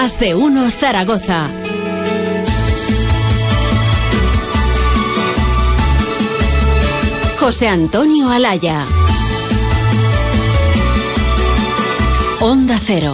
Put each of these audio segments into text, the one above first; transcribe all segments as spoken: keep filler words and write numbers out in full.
Más de uno Zaragoza. José Antonio Alaya. Onda Cero.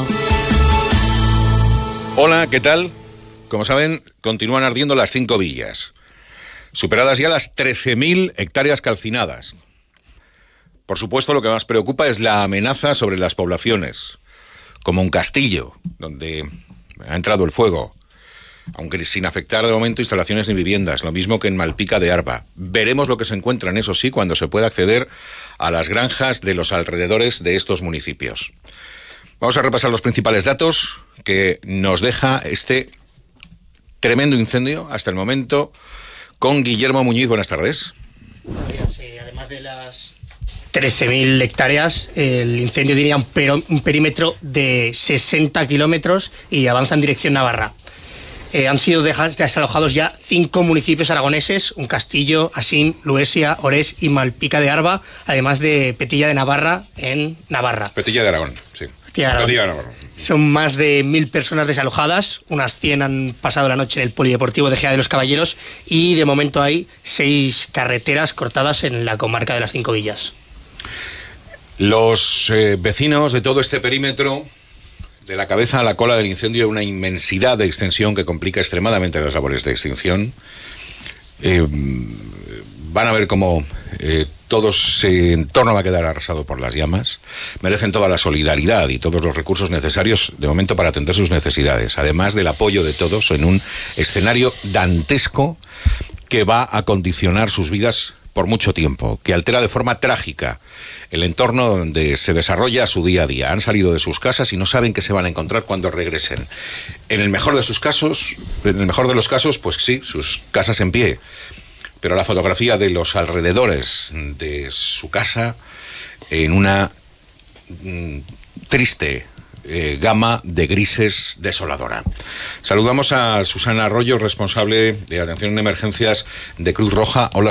Hola, ¿qué tal? Como saben, continúan ardiendo las cinco villas. Superadas ya las trece mil hectáreas calcinadas. Por supuesto, lo que más preocupa es la amenaza sobre las poblaciones, como un castillo, donde ha entrado el fuego, aunque sin afectar de momento instalaciones ni viviendas, lo mismo que en Malpica de Arba. Veremos lo que se encuentran, eso sí, cuando se pueda acceder a las granjas de los alrededores de estos municipios. Vamos a repasar los principales datos que nos deja este tremendo incendio hasta el momento con Guillermo Muñiz. Buenas tardes. Sí, además de las trece mil hectáreas, el incendio tenía un, pero, un perímetro de sesenta kilómetros y avanza en dirección Navarra. Eh, han sido desalojados ya cinco municipios aragoneses: un Castillo, Asín, Luesia, Orés y Malpica de Arba, además de Petilla de Navarra en Navarra. Petilla de Aragón, sí. Petilla de Aragón. Petilla de Navarra. Son más de mil personas desalojadas, unas cien han pasado la noche en el Polideportivo de Gea de los Caballeros y de momento hay seis carreteras cortadas en la comarca de las Cinco Villas. Los eh, vecinos de todo este perímetro, de la cabeza a la cola del incendio, una inmensidad de extensión que complica extremadamente las labores de extinción, eh, van a ver cómo eh, todo ese entorno va a quedar arrasado por las llamas. Merecen toda la solidaridad y todos los recursos necesarios de momento para atender sus necesidades, además del apoyo de todos en un escenario dantesco que va a condicionar sus vidas por mucho tiempo, que altera de forma trágica el entorno donde se desarrolla su día a día. Han salido de sus casas y no saben qué se van a encontrar cuando regresen. En el mejor de sus casos, en el mejor de los casos, pues sí, sus casas en pie, pero la fotografía de los alrededores de su casa en una mm, triste eh, gama de grises desoladora. Saludamos a Susana Arroyo, responsable de atención en emergencias de Cruz Roja. Hola,